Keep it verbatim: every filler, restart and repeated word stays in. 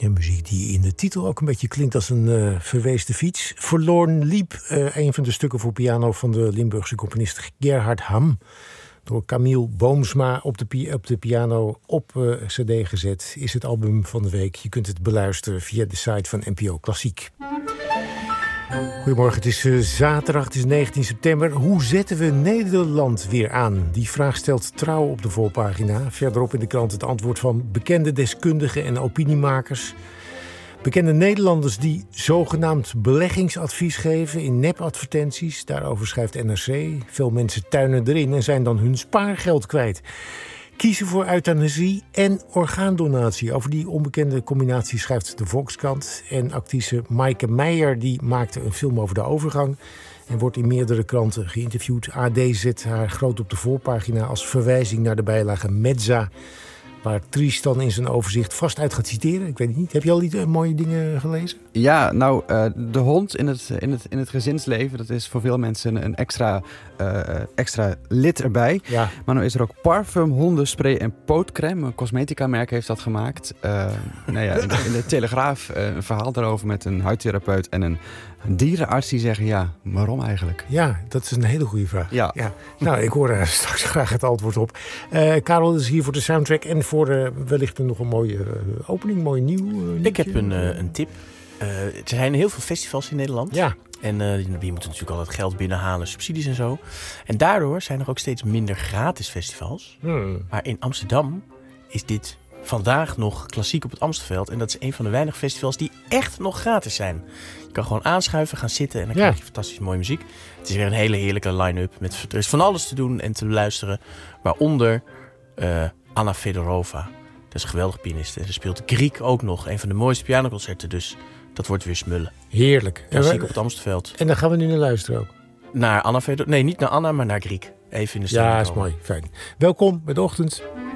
Ja, muziek die in de titel ook een beetje klinkt als een uh, verweesde fiets. Forlorn Liep, uh, een van de stukken voor piano van de Limburgse componist Gerhard Ham. Door Camille Boomsma op de, pi- op de piano op uh, cd gezet. Is het album van de week. Je kunt het beluisteren via de site van N P O Klassiek. Goedemorgen, het is uh, zaterdag, het is negentien september. Hoe zetten we Nederland weer aan? Die vraag stelt Trouw op de voorpagina. Verderop in de krant het antwoord van bekende deskundigen en opiniemakers. Bekende Nederlanders die zogenaamd beleggingsadvies geven in nepadvertenties. Daarover schrijft N R C. Veel mensen tuinen erin en zijn dan hun spaargeld kwijt. Kiezen voor euthanasie en orgaandonatie. Over die onbekende combinatie schrijft de Volkskrant. En actrice Maaike Meijer die maakte een film over de overgang. En wordt in meerdere kranten geïnterviewd. A D zet haar groot op de voorpagina als verwijzing naar de bijlage Mezza. Waar Tristan in zijn overzicht vast uit gaat citeren. Ik weet het niet. Heb je al die mooie dingen gelezen? Ja, nou, uh, de hond in het, in, het, in het gezinsleven... dat is voor veel mensen een extra, uh, extra lid erbij. Ja. Maar nu is er ook parfum, hondenspray en pootcrème. Een cosmetica-merk heeft dat gemaakt. Uh, nou ja, in, de, in de Telegraaf uh, een verhaal daarover met een huidtherapeut... en een Een dierenarts die zeggen, ja, waarom eigenlijk? Ja, dat is een hele goede vraag. Ja. ja. Nou, ik hoor er straks graag het antwoord op. Uh, Karel is hier voor de soundtrack en voor uh, wellicht nog een mooie uh, opening, mooi nieuw uh, Ik heb een, uh, een tip. Uh, er zijn heel veel festivals in Nederland. Ja. En uh, die moeten natuurlijk altijd geld binnenhalen, subsidies en zo. En daardoor zijn er ook steeds minder gratis festivals. Hmm. Maar in Amsterdam is dit vandaag nog klassiek op het Amstelveld. En dat is een van de weinige festivals die echt nog gratis zijn. Je kan gewoon aanschuiven, gaan zitten en dan ja. krijg je fantastisch mooie muziek. Het is weer een hele heerlijke line-up. Met, er is van alles te doen en te luisteren. Waaronder uh, Anna Fedorova. Dat is een geweldige pianiste. En ze speelt Griek ook nog. Een van de mooiste pianoconcerten. Dus dat wordt weer smullen. Heerlijk. Klassiek op het Amstelveld. En dan gaan we nu naar luisteren ook. Naar Anna Fedorova. Nee, niet naar Anna, maar naar Griek. Even in de Ja, stemming is komen. mooi. Fijn. Welkom bij de ochtend.